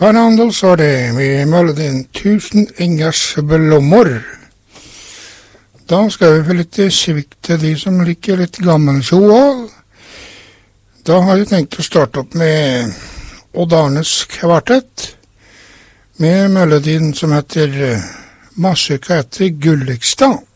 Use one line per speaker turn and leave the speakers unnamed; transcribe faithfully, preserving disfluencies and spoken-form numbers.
Fernandos var det, med melodien Tusen engers blommer. Da skal vi få litt svikt til de som liker litt gammel sjåal. Da har jeg tenkt å starte opp med Odd Arnes kvartett, med melodien som heter Massuka etter Gullikstad.